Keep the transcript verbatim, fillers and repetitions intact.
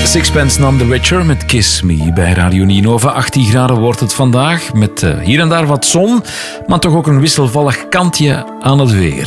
Sixpence None the Richer met Kiss Me bij Radio Ninova. achttien graden wordt het vandaag met uh, hier en daar wat zon, maar toch ook een wisselvallig kantje aan het weer.